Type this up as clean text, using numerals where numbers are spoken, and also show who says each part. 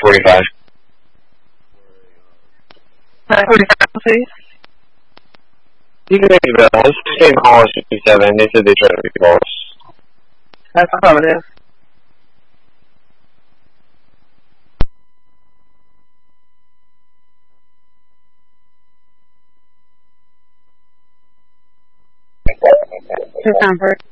Speaker 1: 9:45.
Speaker 2: 9:45, please.
Speaker 1: You can make it better. This is the same call as 57. They said they tried to make calls.
Speaker 2: That's affirmative. To Sanford.